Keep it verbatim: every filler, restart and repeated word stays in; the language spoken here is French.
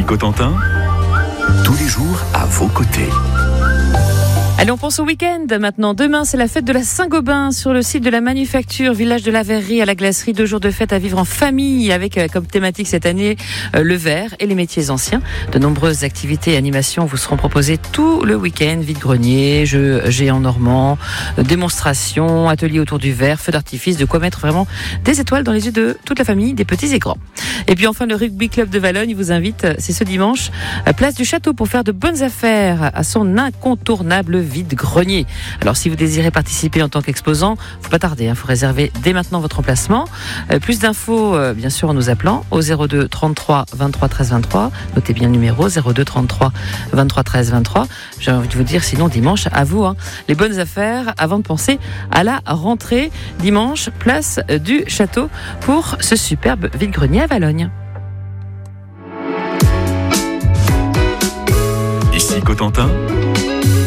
Ici Cotentin, tous les jours à vos côtés. Allez, on pense au week-end maintenant. Demain, c'est la fête de la Saint-Gobain sur le site de la Manufacture, village de la Verrerie à la Glacerie. Deux jours de fête à vivre en famille avec euh, comme thématique cette année euh, le verre et les métiers anciens. De nombreuses activités et animations vous seront proposées tout le week-end. Vide-grenier, jeux géants normands, euh, démonstrations, ateliers autour du verre, feux d'artifice, de quoi mettre vraiment des étoiles dans les yeux de toute la famille, des petits et grands. Et puis enfin, le Rugby Club de Valogne vous invite, c'est ce dimanche, à Place du Château pour faire de bonnes affaires à son incontournable vide-grenier. Alors si vous désirez participer en tant qu'exposant, faut pas tarder, hein, faut réserver dès maintenant votre emplacement. Euh, plus d'infos, euh, bien sûr, en nous appelant au zéro deux trente-trois vingt-trois treize vingt-trois. Notez bien le numéro zéro deux trente-trois vingt-trois treize vingt-trois. J'ai envie de vous dire, sinon dimanche, à vous, hein, les bonnes affaires avant de penser à la rentrée. Dimanche, place du Château pour ce superbe vide-grenier à Valogne. Ici Cotentin,